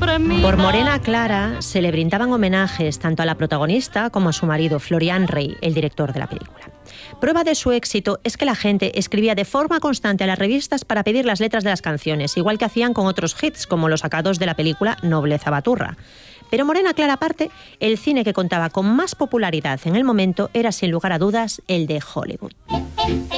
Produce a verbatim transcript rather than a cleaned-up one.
Por Morena Clara se le brindaban homenajes tanto a la protagonista como a su marido, Florian Rey, el director de la película. Prueba de su éxito es que la gente escribía de forma constante a las revistas para pedir las letras de las canciones, igual que hacían con otros hits como los sacados de la película Nobleza Baturra. Pero Morena Clara aparte, el cine que contaba con más popularidad en el momento era sin lugar a dudas el de Hollywood.